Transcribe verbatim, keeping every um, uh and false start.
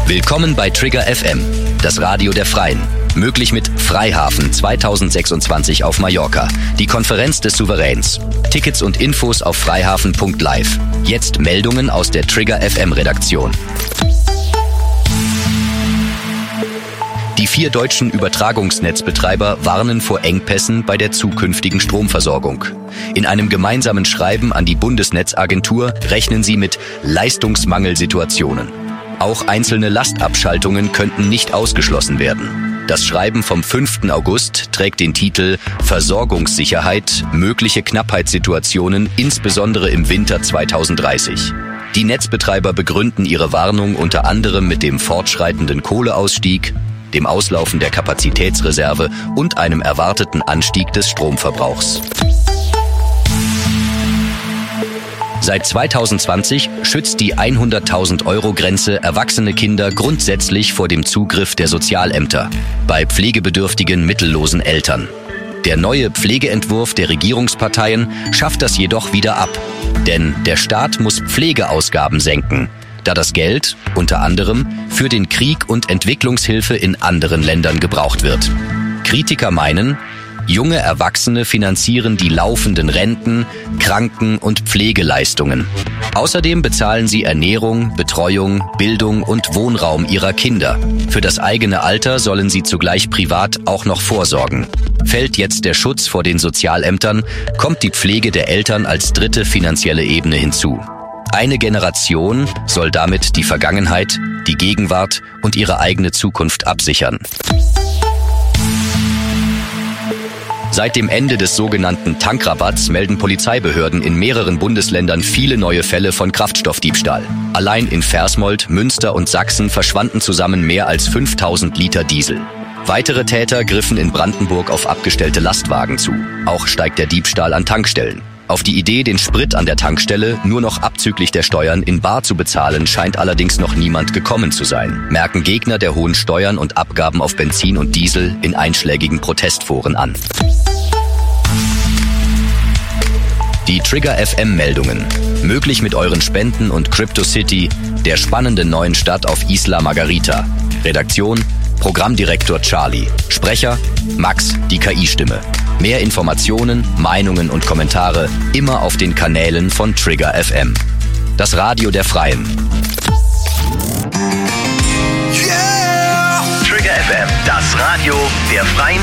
Willkommen bei Trigger F M, das Radio der Freien. Möglich mit Freihafen zweitausendsechsundzwanzig auf Mallorca, die Konferenz des Souveräns. Tickets und Infos auf freihafen punkt live. Jetzt Meldungen aus der Trigger F M-Redaktion. Die vier deutschen Übertragungsnetzbetreiber warnen vor Engpässen bei der zukünftigen Stromversorgung. In einem gemeinsamen Schreiben an die Bundesnetzagentur rechnen sie mit Leistungsmangelsituationen. Auch einzelne Lastabschaltungen könnten nicht ausgeschlossen werden. Das Schreiben vom fünften August trägt den Titel Versorgungssicherheit, mögliche Knappheitssituationen, insbesondere im Winter zweitausenddreißig. Die Netzbetreiber begründen ihre Warnung unter anderem mit dem fortschreitenden Kohleausstieg, dem Auslaufen der Kapazitätsreserve und einem erwarteten Anstieg des Stromverbrauchs. Seit zweitausendzwanzig schützt die hunderttausend-Euro-Grenze erwachsene Kinder grundsätzlich vor dem Zugriff der Sozialämter bei pflegebedürftigen mittellosen Eltern. Der neue Pflegeentwurf der Regierungsparteien schafft das jedoch wieder ab. Denn der Staat muss Pflegeausgaben senken, da das Geld unter anderem für den Krieg und Entwicklungshilfe in anderen Ländern gebraucht wird. Kritiker meinen, junge Erwachsene finanzieren die laufenden Renten, Kranken- und Pflegeleistungen. Außerdem bezahlen sie Ernährung, Betreuung, Bildung und Wohnraum ihrer Kinder. Für das eigene Alter sollen sie zugleich privat auch noch vorsorgen. Fällt jetzt der Schutz vor den Sozialämtern, kommt die Pflege der Eltern als dritte finanzielle Ebene hinzu. Eine Generation soll damit die Vergangenheit, die Gegenwart und ihre eigene Zukunft absichern. Seit dem Ende des sogenannten Tankrabatts melden Polizeibehörden in mehreren Bundesländern viele neue Fälle von Kraftstoffdiebstahl. Allein in Versmold, Münster und Sachsen verschwanden zusammen mehr als fünftausend Liter Diesel. Weitere Täter griffen in Brandenburg auf abgestellte Lastwagen zu. Auch steigt der Diebstahl an Tankstellen. Auf die Idee, den Sprit an der Tankstelle nur noch abzüglich der Steuern in bar zu bezahlen, scheint allerdings noch niemand gekommen zu sein, merken Gegner der hohen Steuern und Abgaben auf Benzin und Diesel in einschlägigen Protestforen an. Die Trigger F M-Meldungen. Möglich mit euren Spenden und CryptoCity, der spannenden neuen Stadt auf Isla Margarita. Redaktion: Programmdirektor Charlie. Sprecher: Max, die K I-Stimme. Mehr Informationen, Meinungen und Kommentare immer auf den Kanälen von Trigger F M. Das Radio der Freien. Yeah! Trigger F M, das Radio der Freien.